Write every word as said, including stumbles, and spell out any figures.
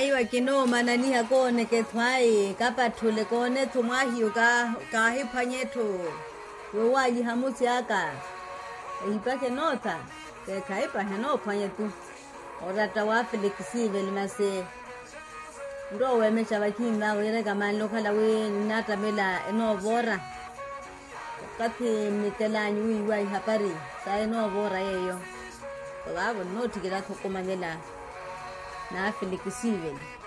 aiwa kino manani hakone ke thwai kapathule kone thumwahi ka kahi phanyeto yowaji hamusi aka ipake nota ke kaipa heno phanyetu orata wa flexible mase ndo wemesha bakinga wele kama lokala we natamela eno bora kati mitelanyu wiwa hapari sa eno bora yeyo kwa no tikira thokomanyela na flexible